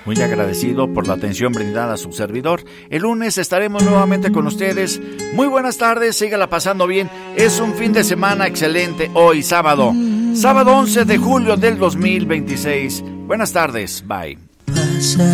Muy agradecido por la atención brindada a su servidor. El lunes estaremos nuevamente con ustedes. Muy buenas tardes, sígala pasando bien. Es un fin de semana excelente hoy, sábado 11 de julio del 2026. Buenas tardes, bye.